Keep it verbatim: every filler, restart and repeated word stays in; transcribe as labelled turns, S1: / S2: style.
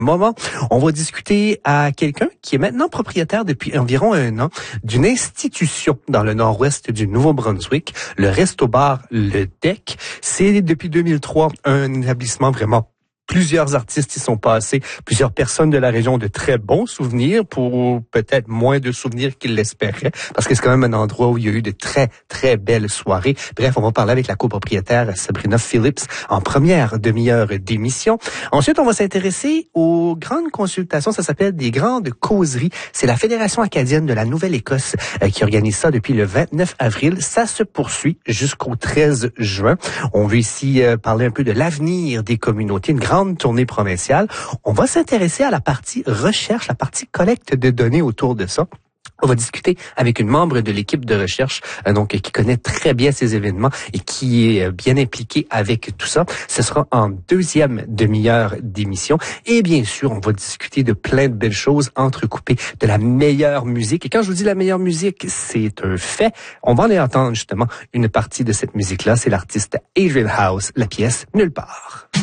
S1: Moment, on va discuter à quelqu'un qui est maintenant propriétaire depuis environ un an d'une institution dans le nord-ouest du Nouveau-Brunswick, le Resto-Bar Le Deck. C'est depuis deux mille trois un établissement vraiment. Plusieurs artistes y sont passés, plusieurs personnes de la région ont de très bons souvenirs, pour peut-être moins de souvenirs qu'ils l'espéraient, parce que c'est quand même un endroit où il y a eu de très, très belles soirées. Bref, on va parler avec la copropriétaire Sabrina Phillips en première demi-heure d'émission. Ensuite, on va s'intéresser aux grandes consultations, ça s'appelle des grandes causeries. C'est la Fédération acadienne de la Nouvelle-Écosse euh, qui organise ça depuis le vingt-neuf avril. Ça se poursuit jusqu'au treize juin. On veut ici euh, parler un peu de l'avenir des communautés, une grande tournée provinciale. On va s'intéresser à la partie recherche, la partie collecte de données autour de ça. On va discuter avec une membre de l'équipe de recherche, euh, donc qui connaît très bien ces événements et qui est bien impliquée avec tout ça. Ce sera en deuxième demi-heure d'émission. Et bien sûr, on va discuter de plein de belles choses entrecoupées de la meilleure musique. Et quand je vous dis la meilleure musique, c'est un fait. On va aller entendre justement une partie de cette musique-là. C'est l'artiste Adrian House, la pièce Nulle part.